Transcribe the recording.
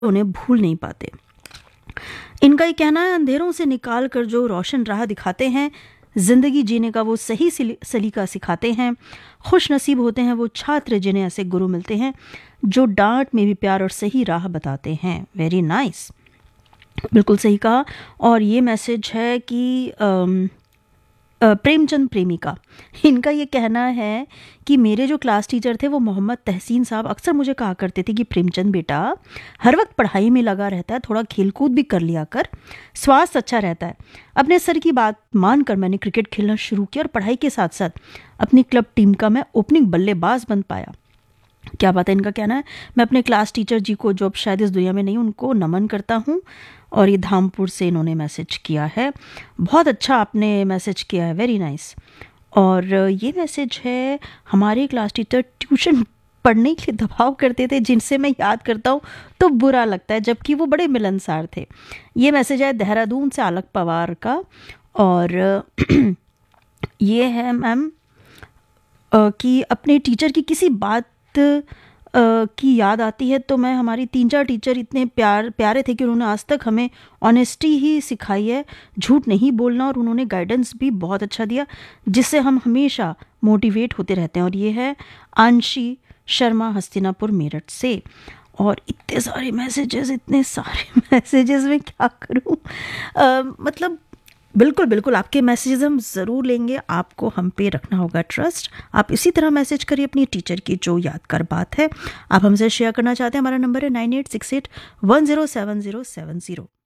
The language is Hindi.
उन्हें भूल नहीं पाते। इनका ये कहना है, अंधेरों से निकाल कर जो रोशन राह दिखाते हैं, जिंदगी जीने का वो सही सलीका सिखाते हैं। खुश नसीब होते हैं वो छात्र जिन्हें ऐसे गुरु मिलते हैं जो डांट में भी प्यार और सही राह बताते हैं। वेरी नाइस, बिल्कुल सही कहा। और ये मैसेज है कि प्रेमचंद प्रेमिका, इनका ये कहना है कि मेरे जो क्लास टीचर थे वो मोहम्मद तहसीन साहब अक्सर मुझे कहा करते थे कि प्रेमचंद बेटा हर वक्त पढ़ाई में लगा रहता है, थोड़ा खेलकूद भी कर लिया कर, स्वास्थ्य अच्छा रहता है। अपने सर की बात मानकर मैंने क्रिकेट खेलना शुरू किया और पढ़ाई के साथ साथ अपनी क्लब टीम का मैं ओपनिंग बल्लेबाज बन पाया। क्या बात है, इनका कहना है, मैं अपने क्लास टीचर जी को जो अब शायद इस दुनिया में नहीं, उनको नमन करता हूँ। और ये धामपुर से इन्होंने मैसेज किया है। बहुत अच्छा आपने मैसेज किया है, वेरी नाइस। और ये मैसेज है, हमारे क्लास टीचर ट्यूशन पढ़ने के लिए दबाव करते थे जिनसे मैं याद करता हूँ तो बुरा लगता है, जबकि वो बड़े मिलनसार थे। ये मैसेज है देहरादून से आलक पवार का। और ये है मैम कि अपने टीचर की किसी बात की याद आती है तो मैं, हमारी 3-4 टीचर इतने प्यारे थे कि उन्होंने आज तक हमें ऑनेस्टी ही सिखाई है, झूठ नहीं बोलना, और उन्होंने गाइडेंस भी बहुत अच्छा दिया जिससे हम हमेशा मोटिवेट होते रहते हैं। और ये है आंशी शर्मा हस्तिनापुर मेरठ से। और इतने सारे मैसेजेस में क्या करूं, मतलब बिल्कुल बिल्कुल आपके मैसेजेस हम ज़रूर लेंगे, आपको हम पे रखना होगा ट्रस्ट। आप इसी तरह मैसेज करिए अपनी टीचर की जो यादगार बात है, आप हमसे शेयर करना चाहते हैं। हमारा नंबर है 9868107070।